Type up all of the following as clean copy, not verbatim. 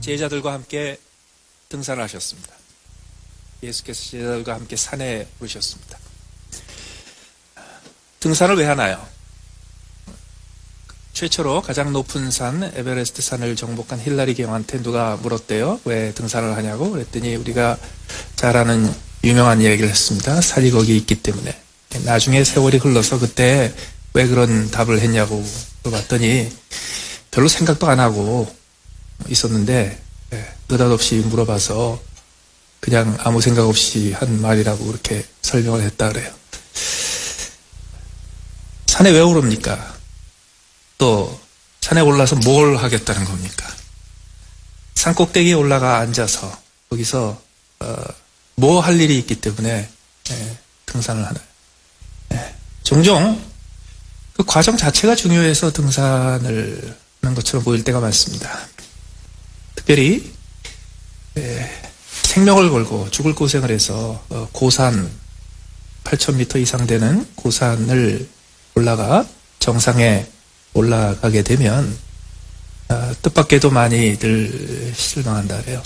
제자들과 함께 등산을 하셨습니다. 예수께서 제자들과 함께 산에 오르셨습니다. 등산을 왜 하나요? 최초로 가장 높은 산 에베레스트 산을 정복한 힐라리 경한테 누가 물었대요. 왜 등산을 하냐고. 그랬더니 우리가 잘 아는 유명한 얘기를 했습니다. 살이 거기 있기 때문에. 나중에 세월이 흘러서 그때 왜 그런 답을 했냐고 물어봤더니 별로 생각도 안 하고 있었는데 느닷없이 물어봐서 그냥 아무 생각 없이 한 말이라고 그렇게 설명을 했다 그래요. 산에 왜 오릅니까? 또 산에 올라서 뭘 하겠다는 겁니까? 산 꼭대기에 올라가 앉아서 거기서 뭐 할 일이 있기 때문에 등산을 하나요? 종종 그 과정 자체가 중요해서 등산을 하는 것처럼 보일 때가 많습니다. 특별히 생명을 걸고 죽을 고생을 해서 고산 8,000m 이상 되는 고산을 올라가 정상에 올라가게 되면 뜻밖에도 많이들 실망한다 그래요.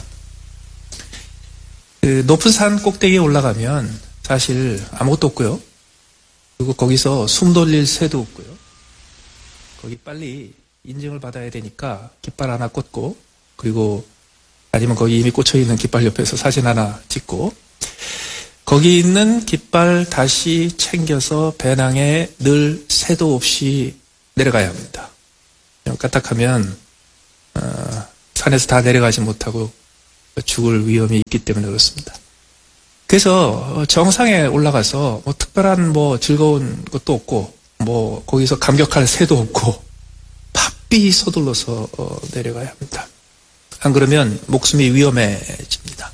그 높은 산 꼭대기에 올라가면 사실 아무것도 없고요. 그리고 거기서 숨 돌릴 새도 없고요. 거기 빨리 인증을 받아야 되니까 깃발 하나 꽂고 그리고 아니면 거기 이미 꽂혀있는 깃발 옆에서 사진 하나 찍고 거기 있는 깃발 다시 챙겨서 배낭에 늘 새도 없이 내려가야 합니다. 까딱하면 산에서 다 내려가지 못하고 죽을 위험이 있기 때문에 그렇습니다. 그래서 정상에 올라가서 뭐 특별한 뭐 즐거운 것도 없고 뭐 거기서 감격할 새도 없고 바삐 서둘러서 내려가야 합니다. 안 그러면 목숨이 위험해집니다.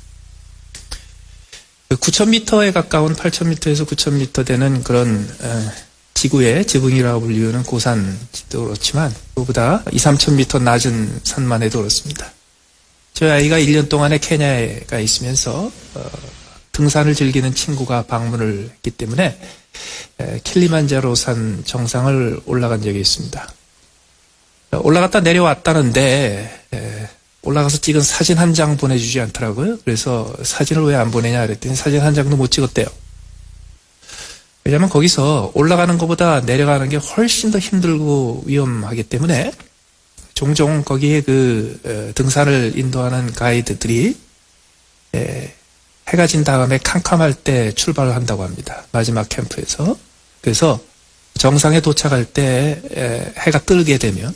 9,000m에 가까운 8,000m에서 9,000m 되는 그런 지구의 지붕이라고 불리우는 고산도 그렇지만 그보다 2,000~3,000m 낮은 산만 해도 그렇습니다. 저희 아이가 1년 동안에 케냐에 가 있으면서 등산을 즐기는 친구가 방문을 했기 때문에 킬리만자로 산 정상을 올라간 적이 있습니다. 올라갔다 내려왔다는데 올라가서 찍은 사진 한 장 보내주지 않더라고요. 그래서 사진을 왜 안 보내냐 그랬더니 사진 한 장도 못 찍었대요. 왜냐하면 거기서 올라가는 것보다 내려가는 게 훨씬 더 힘들고 위험하기 때문에 종종 거기에 그 등산을 인도하는 가이드들이 해가 진 다음에 캄캄할 때 출발을 한다고 합니다. 마지막 캠프에서. 그래서 정상에 도착할 때 해가 뜨게 되면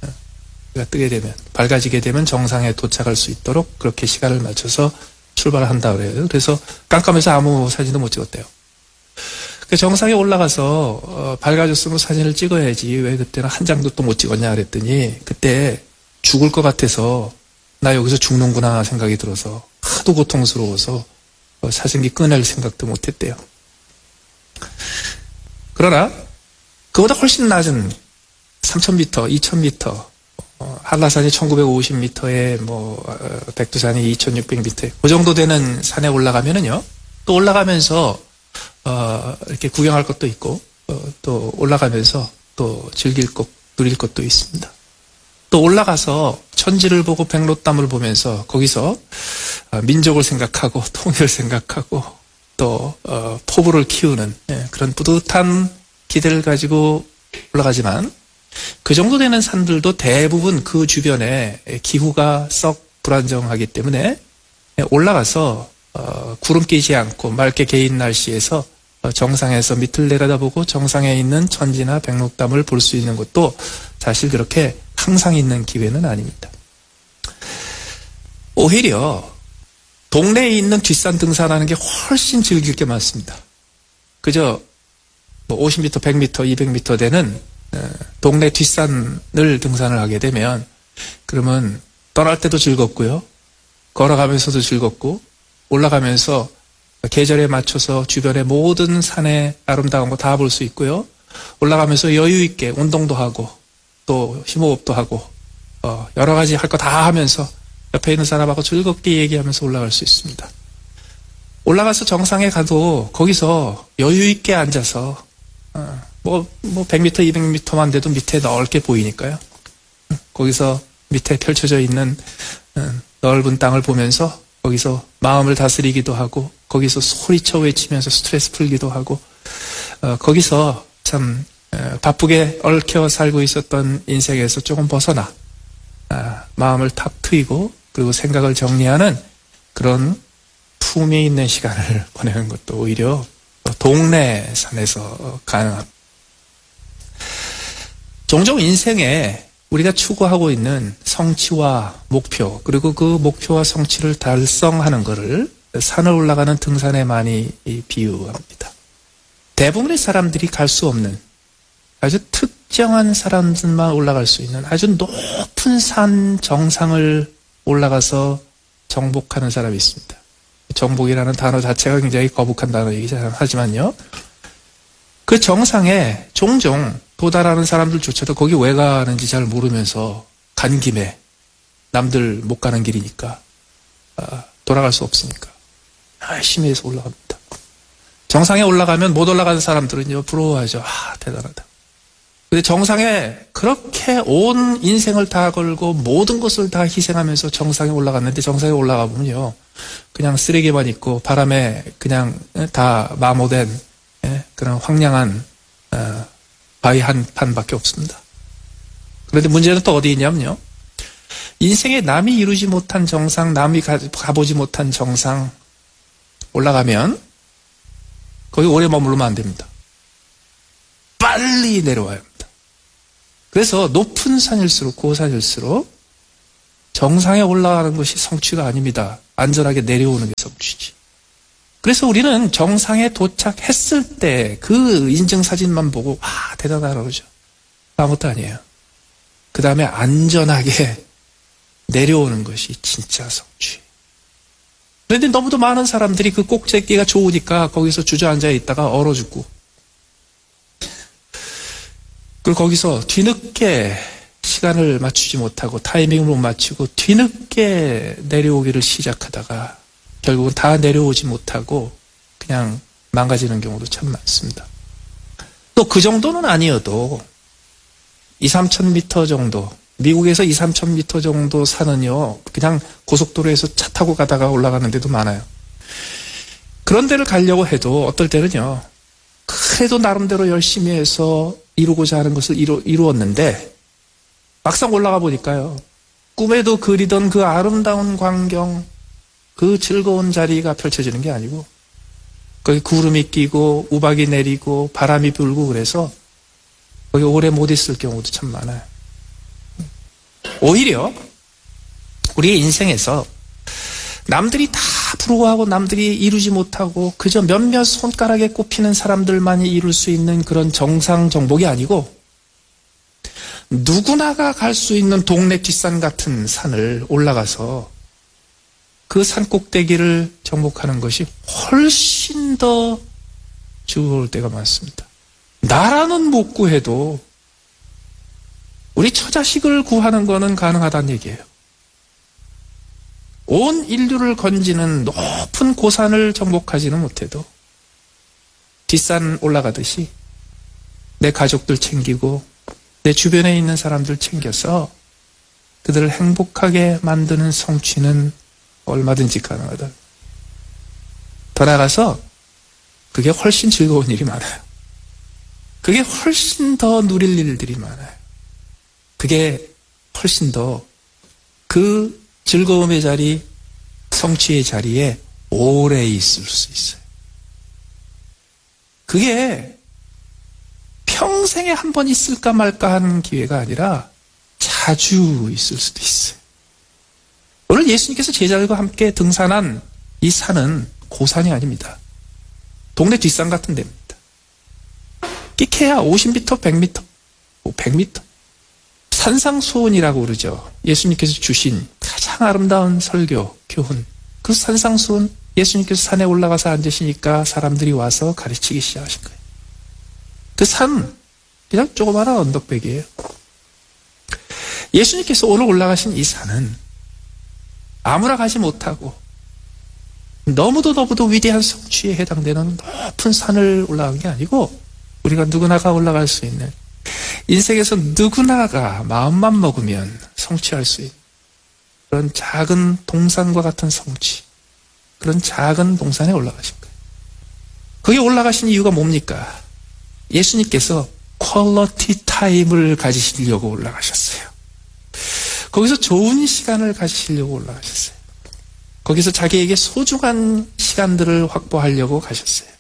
밝아지게 되면 정상에 도착할 수 있도록 그렇게 시간을 맞춰서 출발을 한다고 그래요. 그래서 깜깜해서 아무 사진도 못 찍었대요. 그 정상에 올라가서 밝아졌으면 사진을 찍어야지 왜 그때는 한 장도 또 못 찍었냐 그랬더니 그때 죽을 것 같아서 나 여기서 죽는구나 생각이 들어서 하도 고통스러워서 사진기 꺼낼 생각도 못했대요. 그러나 그보다 훨씬 낮은 3,000m, 2,000m 한라산이 1950m에 뭐 백두산이 2,600m에 그 정도 되는 산에 올라가면은요 또 올라가면서 이렇게 구경할 것도 있고 또 올라가면서 또 즐길 것 누릴 것도 있습니다. 또 올라가서 천지를 보고 백로담을 보면서 거기서 민족을 생각하고 통일을 생각하고 또 포부를 키우는 그런 뿌듯한 기대를 가지고 올라가지만 그 정도 되는 산들도 대부분 그 주변에 기후가 썩 불안정하기 때문에 올라가서 구름 끼지 않고 맑게 개인 날씨에서 정상에서 밑을 내려다보고 정상에 있는 천지나 백록담을 볼 수 있는 것도 사실 그렇게 항상 있는 기회는 아닙니다. 오히려 동네에 있는 뒷산 등산하는 게 훨씬 즐길 게 많습니다. 그저 50m, 100m, 200m 되는 동네 뒷산을 등산을 하게 되면 그러면 떠날 때도 즐겁고요. 걸어가면서도 즐겁고 올라가면서 계절에 맞춰서 주변의 모든 산의 아름다운 거 다 볼 수 있고요. 올라가면서 여유 있게 운동도 하고 또 심호흡도 하고 여러 가지 할 거 다 하면서 옆에 있는 사람하고 즐겁게 얘기하면서 올라갈 수 있습니다. 올라가서 정상에 가도 거기서 여유 있게 앉아서 뭐 100m, 200m만 돼도 밑에 넓게 보이니까요. 거기서 밑에 펼쳐져 있는 넓은 땅을 보면서 거기서 마음을 다스리기도 하고 거기서 소리쳐 외치면서 스트레스 풀기도 하고 거기서 참 바쁘게 얽혀 살고 있었던 인생에서 조금 벗어나 마음을 탁 트이고 그리고 생각을 정리하는 그런 품이 있는 시간을 보내는 것도 오히려 동네 산에서 가능합니다. 종종 인생에 우리가 추구하고 있는 성취와 목표 그리고 그 목표와 성취를 달성하는 것을 산을 올라가는 등산에 많이 비유합니다. 대부분의 사람들이 갈 수 없는 아주 특정한 사람들만 올라갈 수 있는 아주 높은 산 정상을 올라가서 정복하는 사람이 있습니다. 정복이라는 단어 자체가 굉장히 거북한 단어이긴 하지만요. 그 정상에 종종 도달하는 사람들조차도 거기 왜 가는지 잘 모르면서 간 김에 남들 못 가는 길이니까 돌아갈 수 없으니까 열심히 해서 올라갑니다. 정상에 올라가면 못 올라가는 사람들은요 부러워하죠. 대단하다. 근데 정상에 그렇게 온 인생을 다 걸고 모든 것을 다 희생하면서 정상에 올라갔는데 정상에 올라가 보면요 그냥 쓰레기만 있고 바람에 그냥 다 마모된 그런 황량한 바위 한 판밖에 없습니다. 그런데 문제는 또 어디 있냐면요. 인생에 남이 이루지 못한 정상, 남이 가보지 못한 정상 올라가면 거기 오래 머무르면 안 됩니다. 빨리 내려와야 합니다. 그래서 높은 산일수록 고산일수록 정상에 올라가는 것이 성취가 아닙니다. 안전하게 내려오는 게 성취지. 그래서 우리는 정상에 도착했을 때 그 인증사진만 보고 대단하다 그러죠. 아무것도 아니에요. 그 다음에 안전하게 내려오는 것이 진짜 성취. 그런데 너무도 많은 사람들이 그 꼭대기가 좋으니까 거기서 주저앉아 있다가 얼어 죽고 그리고 거기서 뒤늦게 시간을 맞추지 못하고 타이밍을 못 맞추고 뒤늦게 내려오기를 시작하다가 결국은 다 내려오지 못하고 그냥 망가지는 경우도 참 많습니다. 또 그 정도는 아니어도 2,3천 미터 정도 미국에서 2,3천 미터 정도 산은요 그냥 고속도로에서 차 타고 가다가 올라가는 데도 많아요. 그런 데를 가려고 해도 어떨 때는요 그래도 나름대로 열심히 해서 이루고자 하는 것을 이루었는데 막상 올라가 보니까요 꿈에도 그리던 그 아름다운 광경 그 즐거운 자리가 펼쳐지는 게 아니고 거기 구름이 끼고 우박이 내리고 바람이 불고 그래서 거기 오래 못 있을 경우도 참 많아요. 오히려 우리의 인생에서 남들이 다 부러워하고 남들이 이루지 못하고 그저 몇몇 손가락에 꼽히는 사람들만이 이룰 수 있는 그런 정상 정복이 아니고 누구나가 갈 수 있는 동네 뒷산 같은 산을 올라가서 그 산 꼭대기를 정복하는 것이 훨씬 더 즐거울 때가 많습니다. 나라는 못 구해도 우리 처자식을 구하는 것은 가능하다는 얘기예요. 온 인류를 건지는 높은 고산을 정복하지는 못해도 뒷산 올라가듯이 내 가족들 챙기고 내 주변에 있는 사람들 챙겨서 그들을 행복하게 만드는 성취는 얼마든지 가능하다. 더 나아가서 그게 훨씬 즐거운 일이 많아요. 그게 훨씬 더 누릴 일들이 많아요. 그게 훨씬 더 그 즐거움의 자리, 성취의 자리에 오래 있을 수 있어요. 그게 평생에 한 번 있을까 말까 하는 기회가 아니라 자주 있을 수도 있어요. 오늘 예수님께서 제자들과 함께 등산한 이 산은 고산이 아닙니다. 동네 뒷산 같은 데입니다. 끼케야 50m, 100m, 100m. 산상수훈이라고 그러죠. 예수님께서 주신 가장 아름다운 설교, 교훈. 그 산상수훈, 예수님께서 산에 올라가서 앉으시니까 사람들이 와서 가르치기 시작하신 거예요. 그 산, 그냥 조그마한 언덕백이에요. 예수님께서 오늘 올라가신 이 산은 아무나 가지 못하고 너무도 위대한 성취에 해당되는 높은 산을 올라간 게 아니고 우리가 누구나가 올라갈 수 있는 인생에서 누구나가 마음만 먹으면 성취할 수 있는 그런 작은 동산과 같은 성취, 그런 작은 동산에 올라가신 거예요. 거기 올라가신 이유가 뭡니까? 예수님께서 퀄러티 타임을 가지시려고 올라가셨어요. 거기서 좋은 시간을 가지시려고 올라가셨어요. 거기서 자기에게 소중한 시간들을 확보하려고 가셨어요.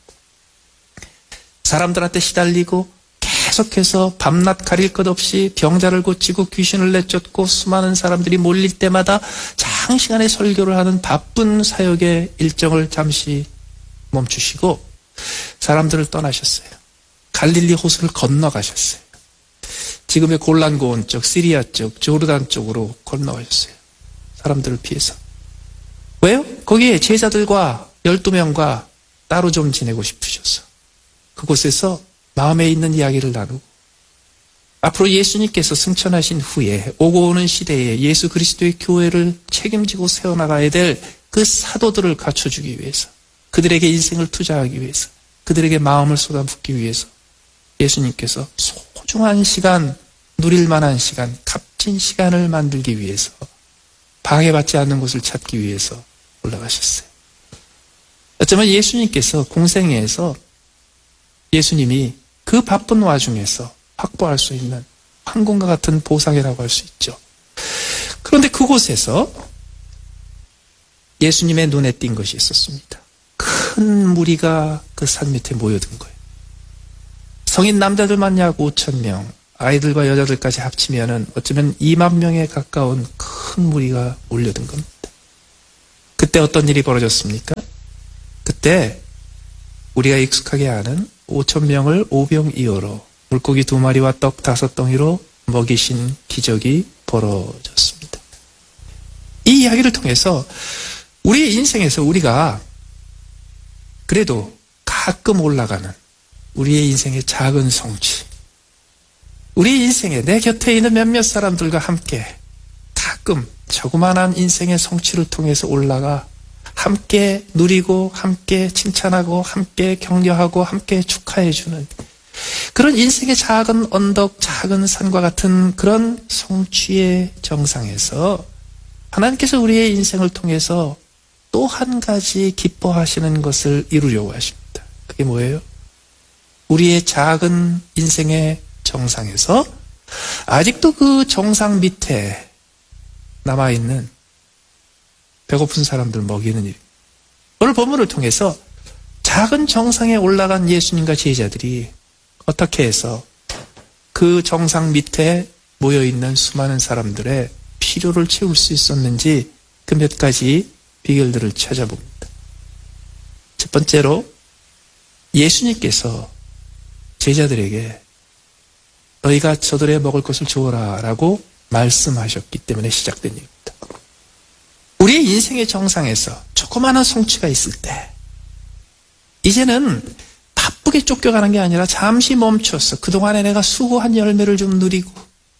사람들한테 시달리고 계속해서 밤낮 가릴 것 없이 병자를 고치고 귀신을 내쫓고 수많은 사람들이 몰릴 때마다 장시간의 설교를 하는 바쁜 사역의 일정을 잠시 멈추시고 사람들을 떠나셨어요. 갈릴리 호수를 건너가셨어요. 지금의 골란고원 쪽, 시리아 쪽, 조르단 쪽으로 건너가셨어요. 사람들을 피해서. 왜요? 거기에 제자들과 12명과 따로 좀 지내고 싶으셔서. 그곳에서 마음에 있는 이야기를 나누고 앞으로 예수님께서 승천하신 후에 오고 오는 시대에 예수 그리스도의 교회를 책임지고 세워나가야 될 그 사도들을 갖춰주기 위해서, 그들에게 인생을 투자하기 위해서, 그들에게 마음을 쏟아붓기 위해서 예수님께서 소중한 시간, 누릴 만한 시간, 값진 시간을 만들기 위해서 방해받지 않는 곳을 찾기 위해서 올라가셨어요. 어쩌면 예수님께서 공생애에서 예수님이 그 바쁜 와중에서 확보할 수 있는 황금과 같은 보상이라고 할 수 있죠. 그런데 그곳에서 예수님의 눈에 띈 것이 있었습니다. 큰 무리가 그 산 밑에 모여든 거예요. 성인 남자들만 약 5,000명, 아이들과 여자들까지 합치면은 어쩌면 2만 명에 가까운 큰 무리가 몰려든 겁니다. 그때 어떤 일이 벌어졌습니까? 그때 우리가 익숙하게 아는 5,000명을 오병이어로 물고기 2마리와 떡 5덩이로 먹이신 기적이 벌어졌습니다. 이 이야기를 통해서 우리의 인생에서 우리가 그래도 가끔 올라가는 우리의 인생의 작은 성취, 우리의 인생에 내 곁에 있는 몇몇 사람들과 함께 가끔 조그만한 인생의 성취를 통해서 올라가 함께 누리고 함께 칭찬하고 함께 격려하고 함께 축하해주는 그런 인생의 작은 언덕, 작은 산과 같은 그런 성취의 정상에서 하나님께서 우리의 인생을 통해서 또 한 가지 기뻐하시는 것을 이루려고 하십니다. 그게 뭐예요? 우리의 작은 인생의 정상에서 아직도 그 정상 밑에 남아있는 배고픈 사람들 먹이는 일. 오늘 본문을 통해서 작은 정상에 올라간 예수님과 제자들이 어떻게 해서 그 정상 밑에 모여있는 수많은 사람들의 필요를 채울 수 있었는지 그 몇 가지 비결들을 찾아봅니다. 첫 번째로 예수님께서 제자들에게 너희가 저들의 먹을 것을 주어라 라고 말씀하셨기 때문에 시작된 일입니다. 우리의 인생의 정상에서 조그마한 성취가 있을 때 이제는 바쁘게 쫓겨가는 게 아니라 잠시 멈춰서 그동안에 내가 수고한 열매를 좀 누리고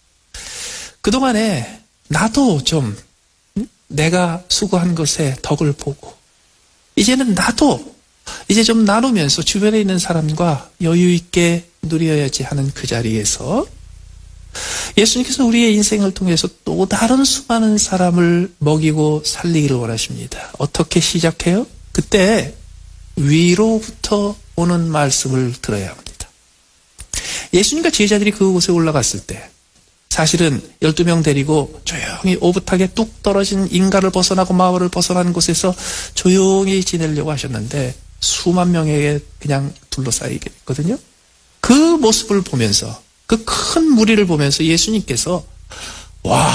그동안에 나도 좀 내가 수고한 것에 덕을 보고 이제는 나도 이제 좀 나누면서 주변에 있는 사람과 여유 있게 누려야지 하는 그 자리에서 예수님께서 우리의 인생을 통해서 또 다른 수많은 사람을 먹이고 살리기를 원하십니다. 어떻게 시작해요? 그때 위로부터 오는 말씀을 들어야 합니다. 예수님과 제자들이 그곳에 올라갔을 때 사실은 12명 데리고 조용히 오붓하게 뚝 떨어진 인가를 벗어나고 마을을 벗어난 곳에서 조용히 지내려고 하셨는데 수만 명에게 그냥 둘러싸이게 됐거든요. 그 모습을 보면서 그 큰 무리를 보면서 예수님께서 와,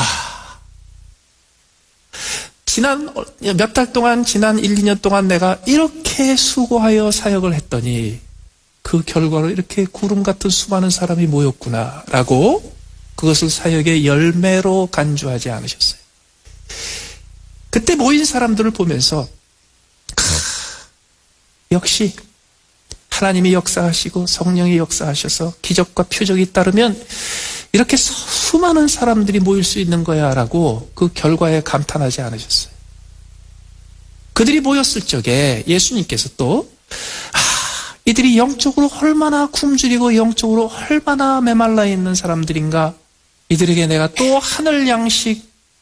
지난 몇 달 동안 지난 1, 2년 동안 내가 이렇게 수고하여 사역을 했더니 그 결과로 이렇게 구름 같은 수많은 사람이 모였구나라고 그것을 사역의 열매로 간주하지 않으셨어요. 그때 모인 사람들을 보면서 역시 하나님이 역사하시고 성령이 역사하셔서 기적과 표적이 따르면 이렇게 수많은 사람들이 모일 수 있는 거야 라고 그 결과에 감탄하지 않으셨어요. 그들이 모였을 적에 예수님께서 또 이들이 영적으로 얼마나 굶주리고 영적으로 얼마나 메말라 있는 사람들인가, 이들에게 내가 또 하늘 양식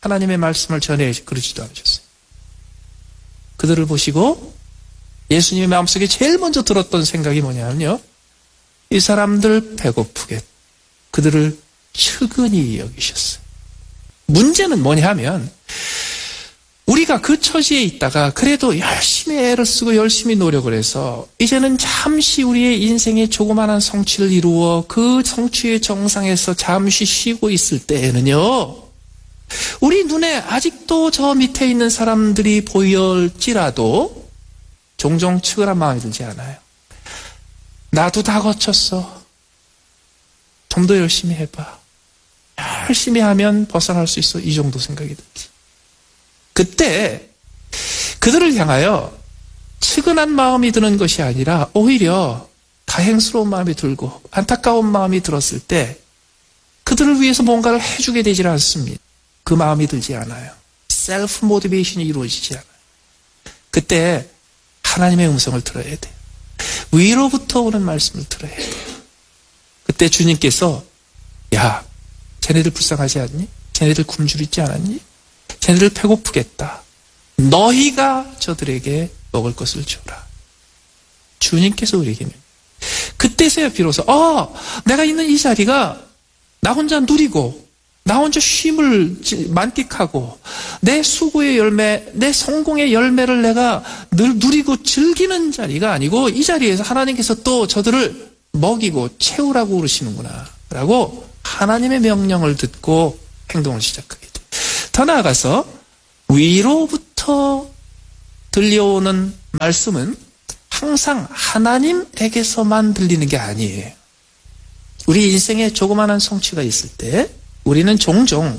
하나님의 말씀을 전해 그러지도 않으셨어요. 그들을 보시고 예수님의 마음속에 제일 먼저 들었던 생각이 뭐냐면요. 이 사람들 배고프게 그들을 측은히 여기셨어요. 문제는 뭐냐 하면 우리가 그 처지에 있다가 그래도 열심히 애를 쓰고 열심히 노력을 해서 이제는 잠시 우리의 인생의 조그마한 성취를 이루어 그 성취의 정상에서 잠시 쉬고 있을 때에는요. 우리 눈에 아직도 저 밑에 있는 사람들이 보일지라도 종종 측은한 마음이 들지 않아요. 나도 다 거쳤어. 좀 더 열심히 해봐. 열심히 하면 벗어날 수 있어. 이 정도 생각이 들지. 그때 그들을 향하여 측은한 마음이 드는 것이 아니라 오히려 다행스러운 마음이 들고 안타까운 마음이 들었을 때 그들을 위해서 뭔가를 해주게 되질 않습니다. 그 마음이 들지 않아요. 셀프 모티베이션이 이루어지지 않아요. 그때 하나님의 음성을 들어야 돼요. 위로부터 오는 말씀을 들어야 돼요. 그때 주님께서 야, 쟤네들 불쌍하지 않니? 쟤네들 굶주리지 않았니? 쟤네들 배고프겠다. 너희가 저들에게 먹을 것을 주라. 주님께서 우리에게 그때서야 비로소 내가 있는 이 자리가 나 혼자 누리고 나 혼자 쉼을 만끽하고 내 수고의 열매, 내 성공의 열매를 내가 늘 누리고 즐기는 자리가 아니고 이 자리에서 하나님께서 또 저들을 먹이고 채우라고 그러시는구나 라고 하나님의 명령을 듣고 행동을 시작하게 돼요. 더 나아가서 위로부터 들려오는 말씀은 항상 하나님에게서만 들리는 게 아니에요. 우리 인생에 조그마한 성취가 있을 때 우리는 종종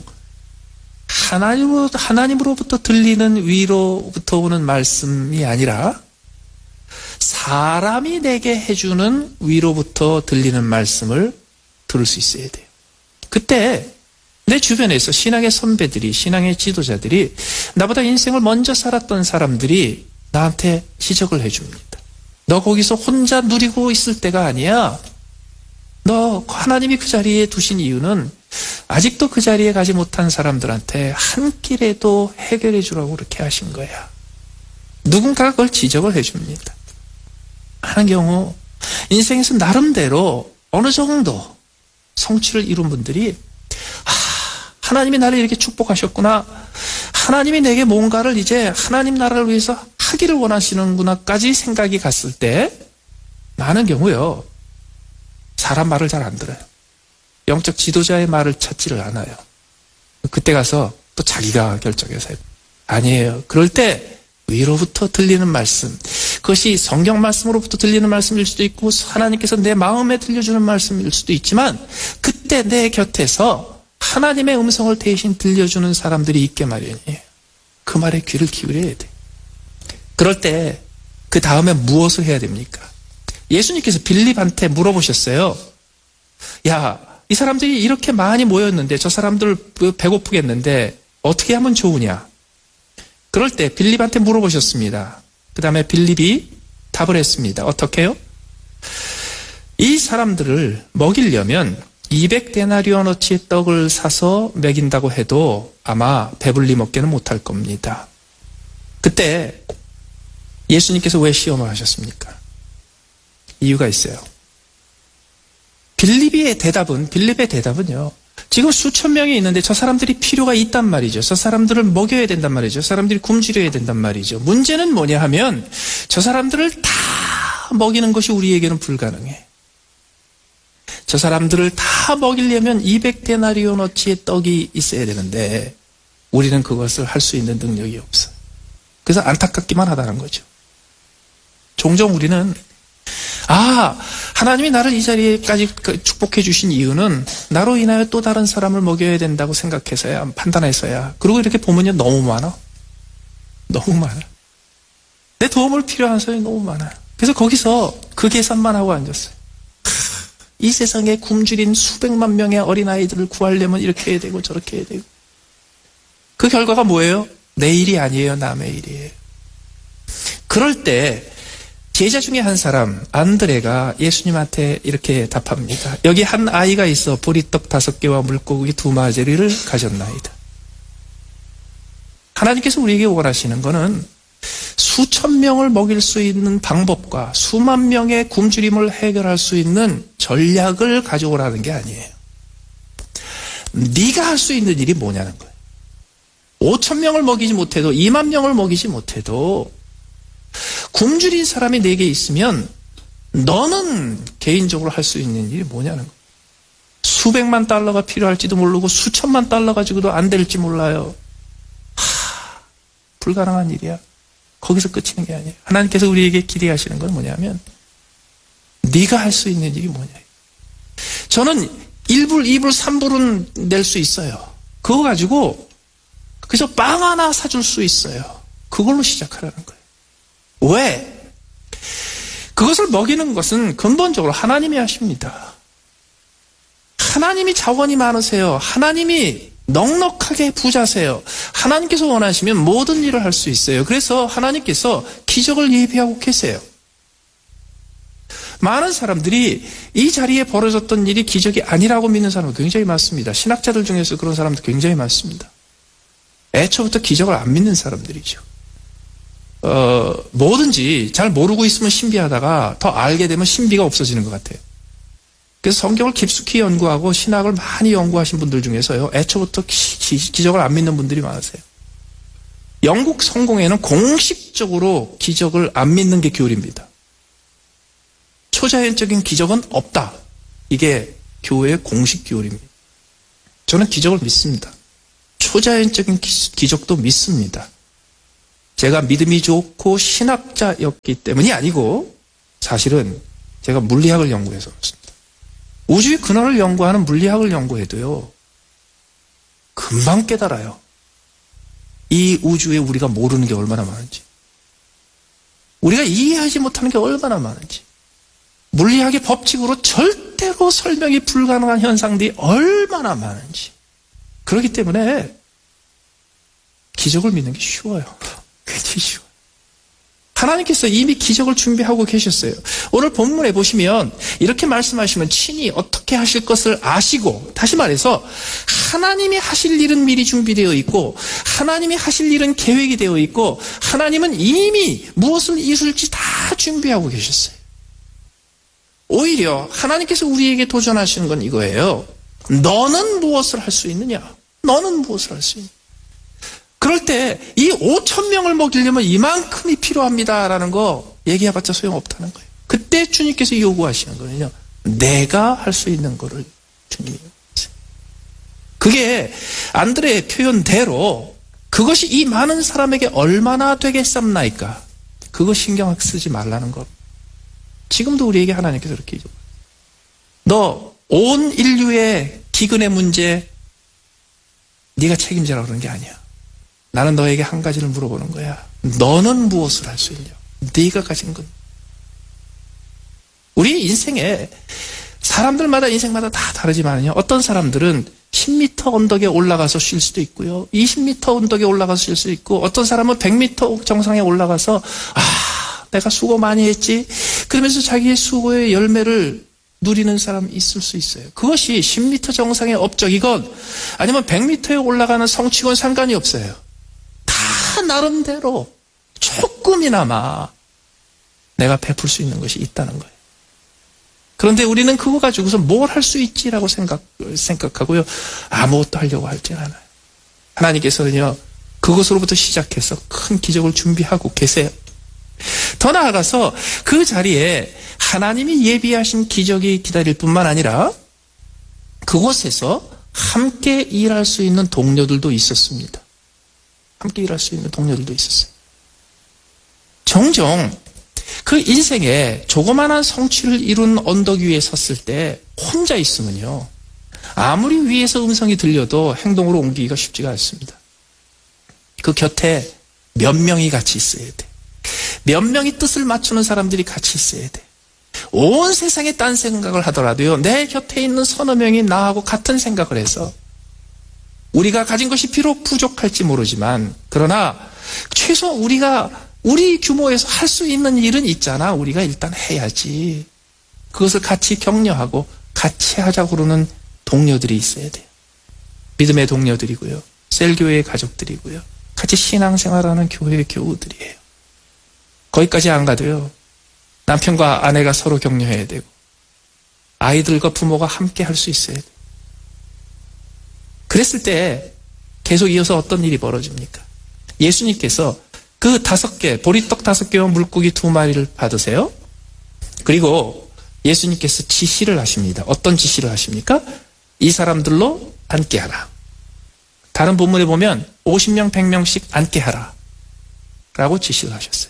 하나님으로부터 들리는 위로부터 오는 말씀이 아니라 사람이 내게 해주는 위로부터 들리는 말씀을 들을 수 있어야 돼요. 그때 내 주변에서 신앙의 선배들이, 신앙의 지도자들이 나보다 인생을 먼저 살았던 사람들이 나한테 지적을 해줍니다. 너 거기서 혼자 누리고 있을 때가 아니야. 너 하나님이 그 자리에 두신 이유는 아직도 그 자리에 가지 못한 사람들한테 한 끼라도 해결해 주라고 그렇게 하신 거야. 누군가가 그걸 지적을 해줍니다. 많은 경우 인생에서 나름대로 어느 정도 성취를 이룬 분들이 하나님이 나를 이렇게 축복하셨구나. 하나님이 내게 뭔가를 이제 하나님 나라를 위해서 하기를 원하시는구나까지 생각이 갔을 때 많은 경우요. 사람 말을 잘 안 들어요. 영적 지도자의 말을 찾지를 않아요. 그때 가서 또 자기가 결정해서 해요. 아니에요. 그럴 때 위로부터 들리는 말씀, 그것이 성경 말씀으로부터 들리는 말씀일 수도 있고 하나님께서 내 마음에 들려주는 말씀일 수도 있지만 그때 내 곁에서 하나님의 음성을 대신 들려주는 사람들이 있게 마련이에요. 그 말에 귀를 기울여야 돼요. 그럴 때 그 다음에 무엇을 해야 됩니까? 예수님께서 빌립한테 물어보셨어요. 야, 이 사람들이 이렇게 많이 모였는데 저 사람들 배고프겠는데 어떻게 하면 좋으냐? 그럴 때 빌립한테 물어보셨습니다. 그 다음에 빌립이 답을 했습니다. 어떻게 해요? 이 사람들을 먹이려면 200데나리온어치의 떡을 사서 먹인다고 해도 아마 배불리 먹게는 못할 겁니다. 그때 예수님께서 왜 시험을 하셨습니까? 이유가 있어요. 빌립의 대답은요. 지금 수천 명이 있는데 저 사람들이 필요가 있단 말이죠. 저 사람들을 먹여야 된단 말이죠. 저 사람들이 굶주려야 된단 말이죠. 문제는 뭐냐 하면 저 사람들을 다 먹이는 것이 우리에게는 불가능해. 저 사람들을 다 먹이려면 200데나리온어치의 떡이 있어야 되는데 우리는 그것을 할 수 있는 능력이 없어요. 그래서 안타깝기만 하다는 거죠. 종종 우리는 하나님이 나를 이 자리에까지 축복해 주신 이유는 나로 인하여 또 다른 사람을 먹여야 된다고 생각해서야, 판단해서야. 그리고 이렇게 보면요, 너무 많아. 너무 많아. 내 도움을 필요한 사람이 너무 많아요. 그래서 거기서 그 계산만 하고 앉았어요. 이 세상에 굶주린 수백만 명의 어린아이들을 구하려면 이렇게 해야 되고 저렇게 해야 되고. 그 결과가 뭐예요? 내 일이 아니에요. 남의 일이에요. 그럴 때 제자 중에 한 사람 안드레가 예수님한테 이렇게 답합니다. 여기 한 아이가 있어 보리떡 5개와 물고기 2마리를 가졌나이다. 하나님께서 우리에게 원하시는 것은 수천 명을 먹일 수 있는 방법과 수만 명의 굶주림을 해결할 수 있는 전략을 가져오라는 게 아니에요. 네가 할 수 있는 일이 뭐냐는 거예요. 5천 명을 먹이지 못해도 2만 명을 먹이지 못해도 굶주린 사람이 내게 있으면 너는 개인적으로 할 수 있는 일이 뭐냐는 거예요. 수백만 달러가 필요할지도 모르고 수천만 달러 가지고도 안 될지 몰라요. 불가능한 일이야. 거기서 끝이는 게 아니에요. 하나님께서 우리에게 기대하시는 건 뭐냐면 네가 할 수 있는 일이 뭐냐. 저는 1불, 2불, 3불은 낼 수 있어요. 그거 가지고 그래서 빵 하나 사줄 수 있어요. 그걸로 시작하라는 거예요. 왜? 그것을 먹이는 것은 근본적으로 하나님이 하십니다. 하나님이 자원이 많으세요. 하나님이 넉넉하게 부자세요. 하나님께서 원하시면 모든 일을 할 수 있어요. 그래서 하나님께서 기적을 예비하고 계세요. 많은 사람들이 이 자리에 벌어졌던 일이 기적이 아니라고 믿는 사람은 굉장히 많습니다. 신학자들 중에서 그런 사람도 굉장히 많습니다. 애초부터 기적을 안 믿는 사람들이죠. 뭐든지 잘 모르고 있으면 신비하다가 더 알게 되면 신비가 없어지는 것 같아요. 그래서 성경을 깊숙이 연구하고 신학을 많이 연구하신 분들 중에서요, 애초부터 기적을 안 믿는 분들이 많으세요. 영국 성공회는 공식적으로 기적을 안 믿는 게 교리입니다. 초자연적인 기적은 없다. 이게 교회의 공식 교리입니다. 저는 기적을 믿습니다. 초자연적인 기적도 믿습니다. 제가 믿음이 좋고 신학자였기 때문이 아니고 사실은 제가 물리학을 연구해서 그렇습니다. 우주의 근원을 연구하는 물리학을 연구해도요, 금방 깨달아요. 이 우주에 우리가 모르는 게 얼마나 많은지, 우리가 이해하지 못하는 게 얼마나 많은지, 물리학의 법칙으로 절대로 설명이 불가능한 현상들이 얼마나 많은지. 그렇기 때문에 기적을 믿는 게 쉬워요. 굉장히 쉬워요. 하나님께서 이미 기적을 준비하고 계셨어요. 오늘 본문에 보시면 이렇게 말씀하시면 친히 어떻게 하실 것을 아시고, 다시 말해서 하나님이 하실 일은 미리 준비되어 있고 하나님이 하실 일은 계획이 되어 있고 하나님은 이미 무엇을 이룰지 다 준비하고 계셨어요. 오히려 하나님께서 우리에게 도전하시는 건 이거예요. 너는 무엇을 할 수 있느냐? 너는 무엇을 할 수 있느냐? 그럴 때 이 5천 명을 먹이려면 이만큼이 필요합니다라는 거 얘기해봤자 소용없다는 거예요. 그때 주님께서 요구하시는 거는요, 내가 할 수 있는 거를 주님이 요구하세요. 그게 안드레의 표현대로 그것이 이 많은 사람에게 얼마나 되겠습니까? 그거 신경 쓰지 말라는 거. 지금도 우리에게 하나님께서 이렇게 얘기해요. 너 온 인류의 기근의 문제 네가 책임지라 그러는 게 아니야. 나는 너에게 한 가지를 물어보는 거야. 너는 무엇을 할 수 있냐? 네가 가진 건. 우리 인생에 사람들마다 인생마다 다 다르지만요, 어떤 사람들은 10m 언덕에 올라가서 쉴 수도 있고요, 20m 언덕에 올라가서 쉴 수도 있고, 어떤 사람은 100m 정상에 올라가서 내가 수고 많이 했지, 그러면서 자기의 수고의 열매를 누리는 사람이 있을 수 있어요. 그것이 10m 정상의 업적이건 아니면 100m에 올라가는 성취건 상관이 없어요. 다 나름대로 조금이나마 내가 베풀 수 있는 것이 있다는 거예요. 그런데 우리는 그거 가지고서 뭘 할 수 있지라고 생각하고요, 아무것도 하려고 하진 않아요. 하나님께서는요, 그것으로부터 시작해서 큰 기적을 준비하고 계세요. 더 나아가서 그 자리에 하나님이 예비하신 기적이 기다릴 뿐만 아니라 그곳에서 함께 일할 수 있는 동료들도 있었습니다. 함께 일할 수 있는 동료들도 있었어요. 종종 그 인생에 조그마한 성취를 이룬 언덕 위에 섰을 때 혼자 있으면요, 아무리 위에서 음성이 들려도 행동으로 옮기기가 쉽지가 않습니다. 그 곁에 몇 명이 같이 있어야 돼. 몇 명이 뜻을 맞추는 사람들이 같이 있어야 돼. 온 세상에 딴 생각을 하더라도요, 내 곁에 있는 서너 명이 나하고 같은 생각을 해서 우리가 가진 것이 비록 부족할지 모르지만, 그러나 최소 우리가 우리 규모에서 할 수 있는 일은 있잖아. 우리가 일단 해야지. 그것을 같이 격려하고 같이 하자고 그러는 동료들이 있어야 돼요. 믿음의 동료들이고요, 셀교회의 가족들이고요, 같이 신앙생활하는 교회의 교우들이에요. 거기까지 안 가도요. 남편과 아내가 서로 격려해야 되고 아이들과 부모가 함께 할 수 있어야 돼요. 그랬을 때 계속 이어서 어떤 일이 벌어집니까? 예수님께서 그 5개, 보리떡 5개와 물고기 2마리를 받으세요. 그리고 예수님께서 지시를 하십니다. 어떤 지시를 하십니까? 이 사람들로 앉게 하라. 다른 본문에 보면 50명, 100명씩 앉게 하라 라고 지시를 하셨어요.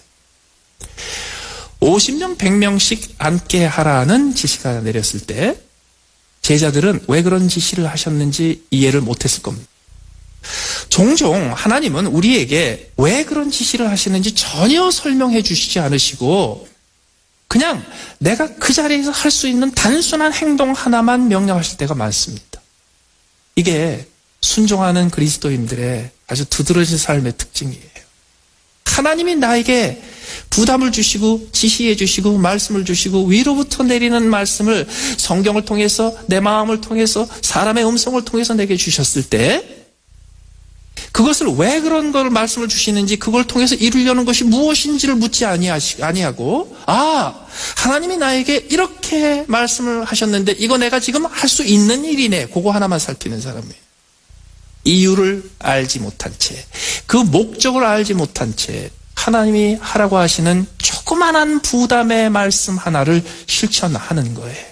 50명, 100명씩 앉게 하라는 지시가 내렸을 때 제자들은 왜 그런 지시를 하셨는지 이해를 못했을 겁니다. 종종 하나님은 우리에게 왜 그런 지시를 하시는지 전혀 설명해 주시지 않으시고 그냥 내가 그 자리에서 할 수 있는 단순한 행동 하나만 명령하실 때가 많습니다. 이게 순종하는 그리스도인들의 아주 두드러진 삶의 특징이에요. 하나님이 나에게 부담을 주시고 지시해 주시고 말씀을 주시고 위로부터 내리는 말씀을 성경을 통해서 내 마음을 통해서 사람의 음성을 통해서 내게 주셨을 때 그것을 왜 그런 걸 말씀을 주시는지 그걸 통해서 이루려는 것이 무엇인지를 묻지 아니하고 하나님이 나에게 이렇게 말씀을 하셨는데 이거 내가 지금 할 수 있는 일이네. 그거 하나만 살피는 사람이에요. 이유를 알지 못한 채 그 목적을 알지 못한 채 하나님이 하라고 하시는 조그만한 부담의 말씀 하나를 실천하는 거예요.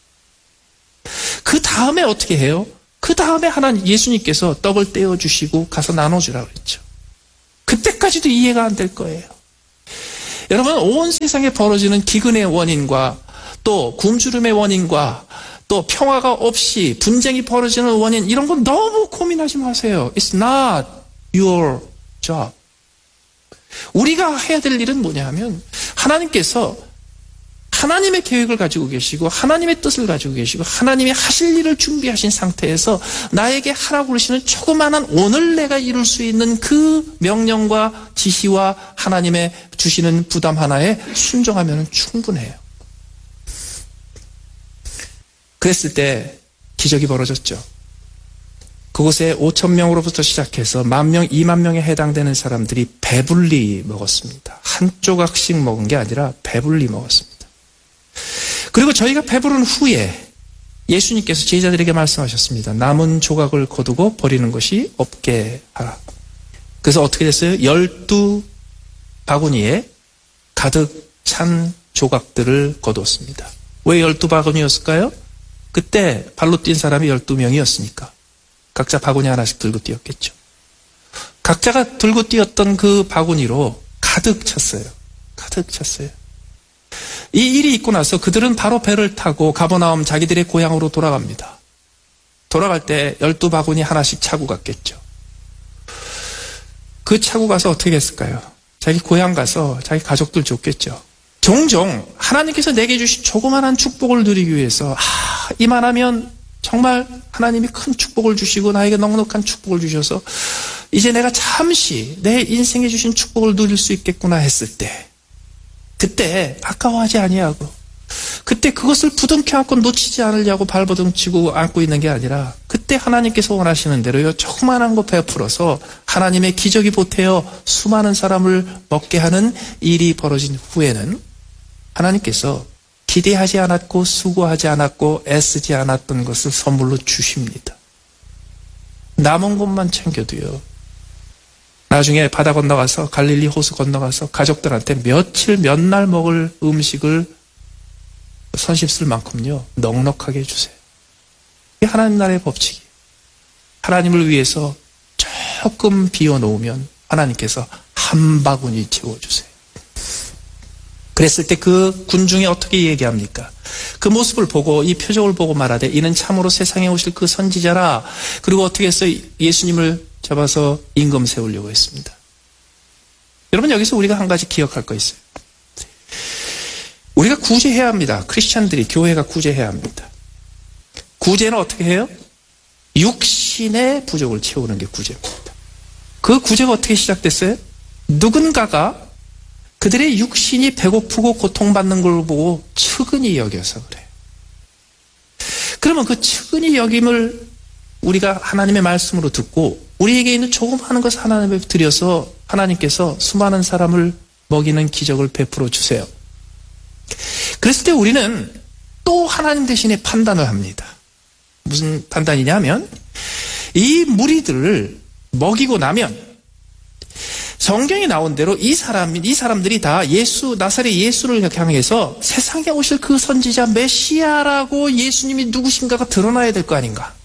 그 다음에 어떻게 해요? 그 다음에 하나님 예수님께서 떡을 떼어주시고 가서 나눠주라고 그랬죠. 그때까지도 이해가 안 될 거예요. 여러분 온 세상에 벌어지는 기근의 원인과 또 굶주림의 원인과 또 평화가 없이 분쟁이 벌어지는 원인 이런 건 너무 고민하지 마세요. It's not your job. 우리가 해야 될 일은 뭐냐 하면 하나님께서 하나님의 계획을 가지고 계시고 하나님의 뜻을 가지고 계시고 하나님이 하실 일을 준비하신 상태에서 나에게 하라고 그러시는 조그마한 오늘 내가 이룰 수 있는 그 명령과 지시와 하나님의 주시는 부담 하나에 순종하면 충분해요. 그랬을 때 기적이 벌어졌죠. 그곳에 5,000명으로부터 시작해서 10,000명, 20,000명에 해당되는 사람들이 배불리 먹었습니다. 한 조각씩 먹은 게 아니라 배불리 먹었습니다. 그리고 저희가 배부른 후에 예수님께서 제자들에게 말씀하셨습니다. 남은 조각을 거두고 버리는 것이 없게 하라. 그래서 어떻게 됐어요? 12바구니에 가득 찬 조각들을 거두었습니다. 왜 12바구니였을까요? 그때 발로 뛴 사람이 12명이었으니까 각자 바구니 하나씩 들고 뛰었겠죠. 각자가 들고 뛰었던 그 바구니로 가득 찼어요. 가득 찼어요. 이 일이 있고 나서 그들은 바로 배를 타고 가버나움 자기들의 고향으로 돌아갑니다. 돌아갈 때 12바구니 하나씩 차고 갔겠죠. 그 차고 가서 어떻게 했을까요? 자기 고향 가서 자기 가족들 줬겠죠. 종종 하나님께서 내게 주신 조그만한 축복을 누리기 위해서 이만하면 정말 하나님이 큰 축복을 주시고 나에게 넉넉한 축복을 주셔서 이제 내가 잠시 내 인생에 주신 축복을 누릴 수 있겠구나 했을 때 그때 아까워하지 아니하고 그때 그것을 부둥켜 안고 놓치지 않으려고 발버둥치고 안고 있는 게 아니라 그때 하나님께서 원하시는 대로요 조그만한 거 베풀어서 하나님의 기적이 보태어 수많은 사람을 먹게 하는 일이 벌어진 후에는 하나님께서 기대하지 않았고 수고하지 않았고 애쓰지 않았던 것을 선물로 주십니다. 남은 것만 챙겨도요. 나중에 바다 건너가서 갈릴리 호수 건너가서 가족들한테 며칠 몇 날 먹을 음식을 선심 쓸 만큼요. 넉넉하게 해주세요. 이게 하나님 나라의 법칙이에요. 하나님을 위해서 조금 비워놓으면 하나님께서 한 바구니 채워주세요. 그랬을 때 그 군중이 어떻게 얘기합니까? 그 모습을 보고 이 표정을 보고 말하되 이는 참으로 세상에 오실 그 선지자라. 그리고 어떻게 해서 예수님을 잡아서 임금 세우려고 했습니다. 여러분 여기서 우리가 한 가지 기억할 거 있어요. 우리가 구제해야 합니다. 크리스찬들이 교회가 구제해야 합니다. 구제는 어떻게 해요? 육신의 부족을 채우는 게 구제입니다. 그 구제가 어떻게 시작됐어요? 누군가가 그들의 육신이 배고프고 고통받는 걸 보고 측은히 여겨서 그래요. 그러면 그 측은히 여김을 우리가 하나님의 말씀으로 듣고 우리에게 있는 조그마한 것을 하나님에 드려서 하나님께서 수많은 사람을 먹이는 기적을 베풀어 주세요. 그랬을 때 우리는 또 하나님 대신에 판단을 합니다. 무슨 판단이냐면 이 무리들을 먹이고 나면 성경에 나온 대로 이 사람들이 다 나사렛 예수를 향해서 세상에 오실 그 선지자 메시아라고 예수님이 누구신가가 드러나야 될 거 아닌가.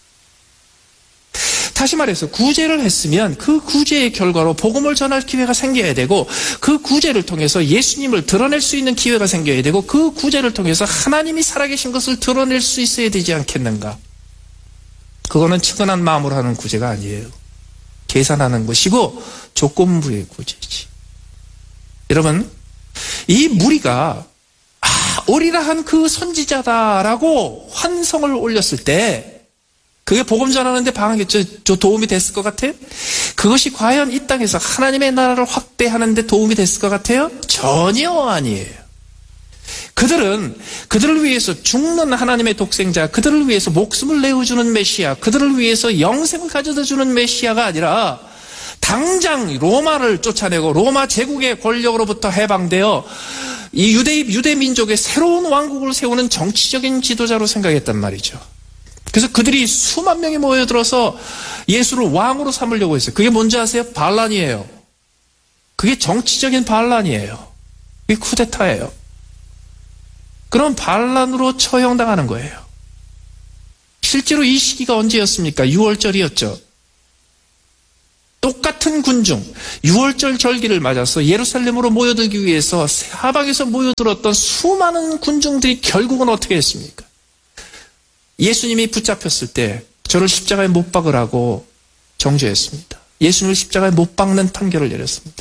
다시 말해서 구제를 했으면 그 구제의 결과로 복음을 전할 기회가 생겨야 되고 그 구제를 통해서 예수님을 드러낼 수 있는 기회가 생겨야 되고 그 구제를 통해서 하나님이 살아계신 것을 드러낼 수 있어야 되지 않겠는가. 그거는 측은한 마음으로 하는 구제가 아니에요. 계산하는 것이고 조건부의 구제지. 여러분, 이 무리가 오리라 한 그 선지자다라고 환성을 올렸을 때 그게 복음 전하는데 도움이 됐을 것 같아요? 그것이 과연 이 땅에서 하나님의 나라를 확대하는 데 도움이 됐을 것 같아요? 전혀 아니에요. 그들을 위해서 죽는 하나님의 독생자, 그들을 위해서 목숨을 내어주는 메시아, 그들을 위해서 영생을 가져다주는 메시아가 아니라 당장 로마를 쫓아내고 로마 제국의 권력으로부터 해방되어 이 유대 민족의 새로운 왕국을 세우는 정치적인 지도자로 생각했단 말이죠. 그래서 그들이 수만 명이 모여들어서 예수를 왕으로 삼으려고 했어요. 그게 뭔지 아세요? 반란이에요. 그게 정치적인 반란이에요. 그게 쿠데타예요. 그런 반란으로 처형당하는 거예요. 실제로 이 시기가 언제였습니까? 6월절이었죠. 똑같은 군중, 6월절 절기를 맞아서 예루살렘으로 모여들기 위해서 사방에서 모여들었던 수많은 군중들이 결국은 어떻게 했습니까? 예수님이 붙잡혔을 때 저를 십자가에 못 박으라고 정죄했습니다. 예수님을 십자가에 못 박는 판결을 내렸습니다.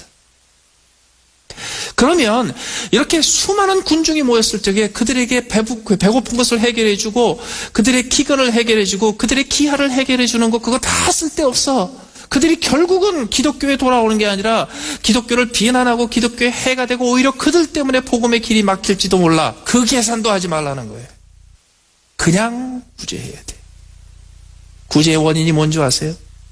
그러면 이렇게 수많은 군중이 모였을 적에 그들에게 배고픈 것을 해결해주고 그들의 기근을 해결해주고 그들의 기하를 해결해주는 것 그거 다 쓸데없어. 그들이 결국은 기독교에 돌아오는 게 아니라 기독교를 비난하고 기독교의 해가 되고 오히려 그들 때문에 복음의 길이 막힐지도 몰라. 그 계산도 하지 말라는 거예요. 그냥 구제해야 돼. 구제의 원인이 뭔지 아세요?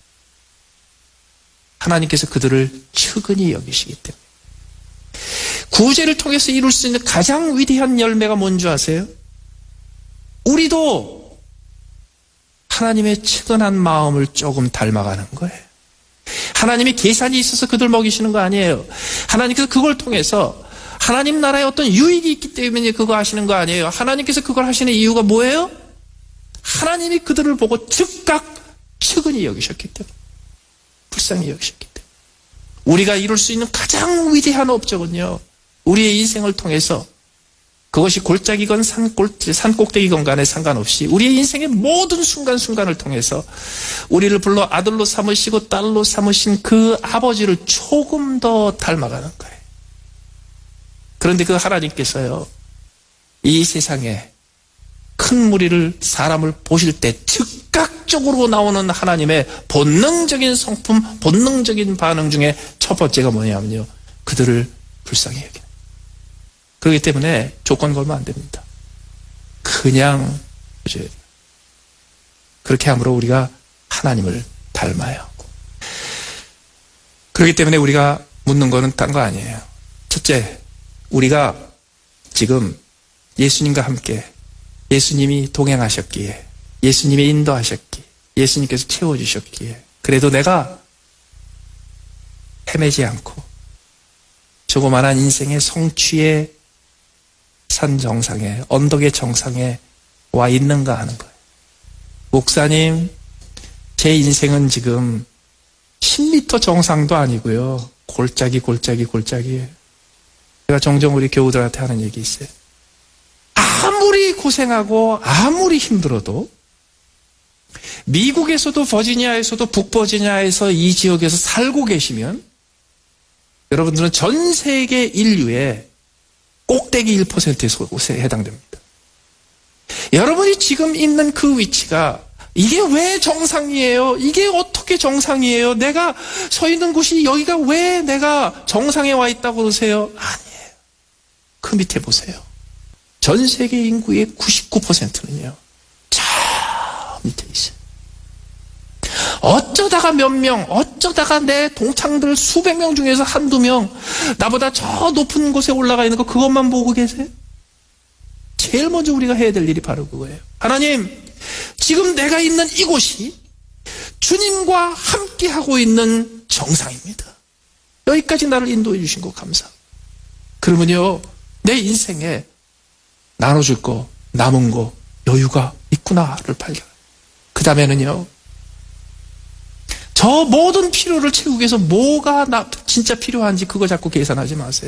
하나님께서 그들을 측은히 여기시기 때문에. 구제를 통해서 이룰 수 있는 가장 위대한 열매가 뭔지 아세요? 우리도 하나님의 측은한 마음을 조금 닮아가는 거예요. 하나님이 계산이 있어서 그들 먹이시는 거 아니에요. 하나님께서 그걸 통해서 하나님 나라에 어떤 유익이 있기 때문에 그거 하시는 거 아니에요. 하나님께서 그걸 하시는 이유가 뭐예요? 하나님이 그들을 보고 즉각 측은히 여기셨기 때문에. 불쌍히 여기셨기 때문에. 우리가 이룰 수 있는 가장 위대한 업적은요. 우리의 인생을 통해서 그것이 골짜기건 산꼭대기건 간에 상관없이 우리의 인생의 모든 순간순간을 통해서 우리를 불러 아들로 삼으시고 딸로 삼으신 그 아버지를 조금 더 닮아가는 거예요. 그런데 그 하나님께서요. 이 세상에 큰 무리를 사람을 보실 때 즉각적으로 나오는 하나님의 본능적인 성품, 본능적인 반응 중에 첫 번째가 뭐냐면요. 그들을 불쌍히 여기는. 그렇기 때문에 조건 걸면 안 됩니다. 그냥 그렇게 함으로 우리가 하나님을 닮아야 하고. 그렇기 때문에 우리가 묻는 거는 딴 거 아니에요. 첫째, 우리가 지금 예수님과 함께 예수님이 동행하셨기에 예수님이 인도하셨기에 예수님께서 채워주셨기에 그래도 내가 헤매지 않고 조그만한 인생의 성취의 산 정상에 언덕의 정상에 와 있는가 하는 거예요. 목사님, 제 인생은 지금 10m 정상도 아니고요. 골짜기예요. 제가 종종 우리 교우들한테 하는 얘기 있어요. 아무리 고생하고 아무리 힘들어도 미국에서도 버지니아에서도 북버지니아에서 이 지역에서 살고 계시면 여러분들은 전 세계 인류의 꼭대기 1%에 해당됩니다. 여러분이 지금 있는 그 위치가 이게 왜 정상이에요? 이게 어떻게 정상이에요? 내가 서 있는 곳이 여기가 왜 내가 정상에 와 있다고 그러세요? 아니에요. 그 밑에 보세요. 전 세계 인구의 99%는요. 저 밑에 있어요. 어쩌다가 몇 명, 어쩌다가 내 동창들 수백 명 중에서 한두 명, 나보다 저 높은 곳에 올라가 있는 거 그것만 보고 계세요? 제일 먼저 우리가 해야 될 일이 바로 그거예요. 하나님, 지금 내가 있는 이곳이 주님과 함께하고 있는 정상입니다. 여기까지 나를 인도해 주신 거 감사합니다. 그러면요, 내 인생에 나눠줄 거, 남은 거, 여유가 있구나를 발견해요. 그 다음에는요, 저 모든 필요를 채우기 위해서 뭐가 진짜 필요한지 그거 자꾸 계산하지 마세요.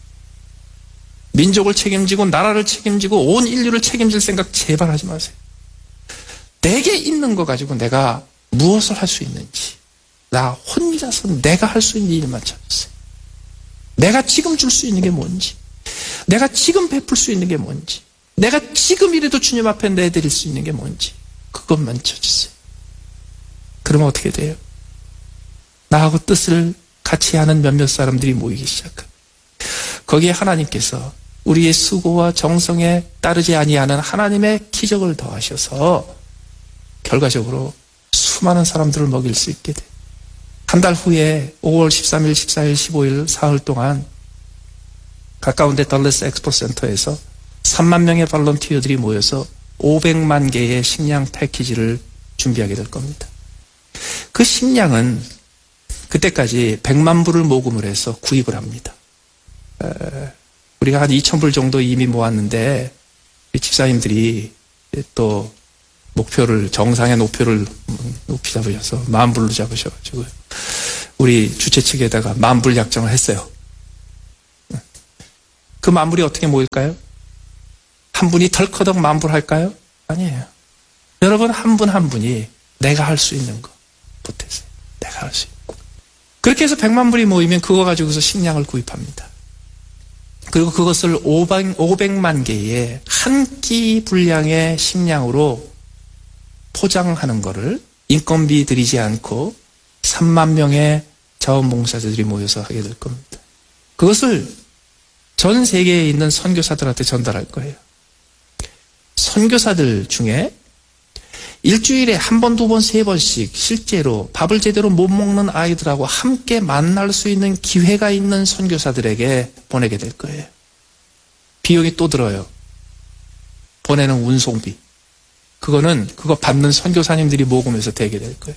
민족을 책임지고 나라를 책임지고 온 인류를 책임질 생각 제발 하지 마세요. 내게 있는 거 가지고 내가 무엇을 할 수 있는지, 나 혼자서 내가 할 수 있는 일만 찾으세요. 내가 지금 줄 수 있는 게 뭔지, 내가 지금 베풀 수 있는 게 뭔지, 내가 지금이라도 주님 앞에 내드릴 수 있는 게 뭔지 그것만 찾으세요. 그러면 어떻게 돼요? 나하고 뜻을 같이 하는 몇몇 사람들이 모이기 시작합니다. 거기에 하나님께서 우리의 수고와 정성에 따르지 아니하는 하나님의 기적을 더하셔서 결과적으로 수많은 사람들을 먹일 수 있게 돼요. 한 달 후에 5월 13일, 14일, 15일 사흘 동안 가까운 데 덜레스 엑스포 센터에서 3만 명의 발런티어들이 모여서 500만 개의 식량 패키지를 준비하게 될 겁니다. 그 식량은 그때까지 100만 불을 모금을 해서 구입을 합니다. 우리가 한 2,000불 정도 이미 모았는데 집사님들이 또 목표를, 정상의 목표를 높이 잡으셔서 10,000불로 잡으셔가지고 우리 주최 측에다가 10,000불 약정을 했어요. 그 10,000불이 어떻게 모일까요? 한 분이 덜커덕 10,000불 할까요? 아니에요. 여러분 한 분 한 분이 내가 할 수 있는 거 보태세요. 내가 할 수 있고. 그렇게 해서 100만 불이 모이면 그거 가지고서 식량을 구입합니다. 그리고 그것을 500만 개의 한 끼 분량의 식량으로 포장하는 거를 인건비 들이지 않고 3만 명의 자원봉사자들이 모여서 하게 될 겁니다. 그것을 전 세계에 있는 선교사들한테 전달할 거예요. 선교사들 중에 일주일에 한 번, 두 번, 세 번씩 실제로 밥을 제대로 못 먹는 아이들하고 함께 만날 수 있는 기회가 있는 선교사들에게 보내게 될 거예요. 비용이 또 들어요. 보내는 운송비. 그거 받는 선교사님들이 모금해서 되게 될 거예요.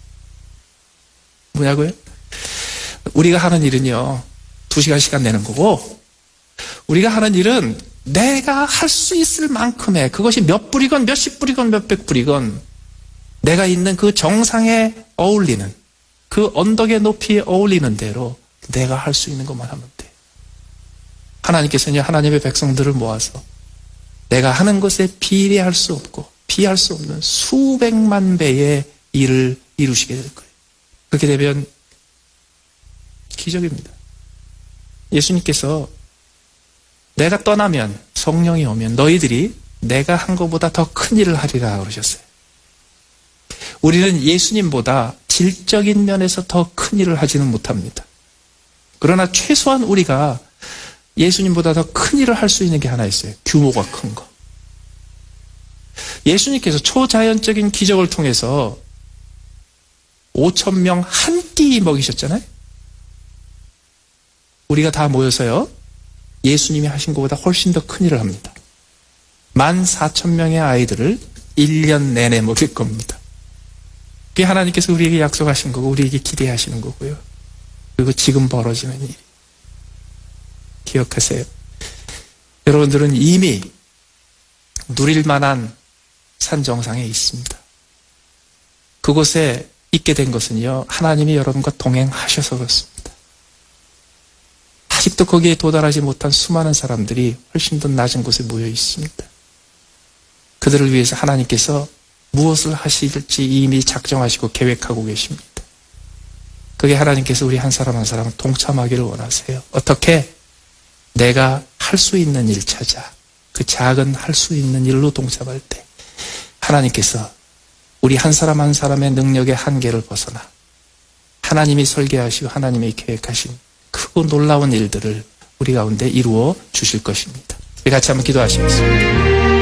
뭐냐고요? 우리가 하는 일은요, 2시간씩만 내는 거고, 우리가 하는 일은 내가 할 수 있을 만큼의, 그것이 몇 불이건 몇십 불이건 몇백 불이건 내가 있는 그 정상에 어울리는, 그 언덕의 높이에 어울리는 대로 내가 할 수 있는 것만 하면 돼. 하나님께서는 하나님의 백성들을 모아서 내가 하는 것에 비례할 수 없고 비할 수 없는 수백만 배의 일을 이루시게 될 거예요. 그렇게 되면 기적입니다. 예수님께서 내가 떠나면, 성령이 오면 너희들이 내가 한 것보다 더 큰 일을 하리라 그러셨어요. 우리는 예수님보다 질적인 면에서 더 큰 일을 하지는 못합니다. 그러나 최소한 우리가 예수님보다 더 큰 일을 할 수 있는 게 하나 있어요. 규모가 큰 거. 예수님께서 초자연적인 기적을 통해서 5,000명 한 끼 먹이셨잖아요. 우리가 다 모여서요, 예수님이 하신 것보다 훨씬 더 큰 일을 합니다. 14,000명의 아이들을 1년 내내 먹일 겁니다. 그게 하나님께서 우리에게 약속하신 거고 우리에게 기대하시는 거고요. 그리고 지금 벌어지는 일. 기억하세요. 여러분들은 이미 누릴 만한 산 정상에 있습니다. 그곳에 있게 된 것은요, 하나님이 여러분과 동행하셔서 그렇습니다. 아직도 거기에 도달하지 못한 수많은 사람들이 훨씬 더 낮은 곳에 모여 있습니다. 그들을 위해서 하나님께서 무엇을 하실지 이미 작정하시고 계획하고 계십니다. 그게 하나님께서 우리 한 사람 한 사람 동참하기를 원하세요. 어떻게? 내가 할 수 있는 일 찾아, 그 작은 할 수 있는 일로 동참할 때 하나님께서 우리 한 사람 한 사람의 능력의 한계를 벗어나 하나님이 설계하시고 하나님이 계획하신 크고 놀라운 일들을 우리 가운데 이루어 주실 것입니다. 우리 같이 한번 기도하시겠습니다.